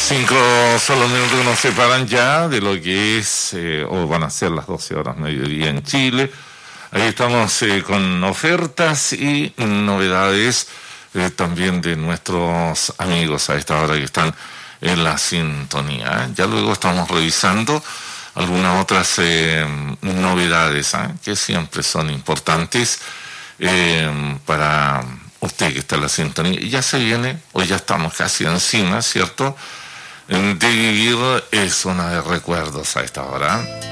Cinco son los minutos que nos separan ya de lo que es, o van a ser las 12 horas mediodía en Chile. Ahí estamos con ofertas y novedades también de nuestros amigos a esta hora que están en la sintonía. Ya luego estamos revisando algunas otras novedades que siempre son importantes para usted que está en la sintonía. Y ya se viene, o ya estamos casi encima, ¿cierto?, de vivir zona de recuerdos a esta hora.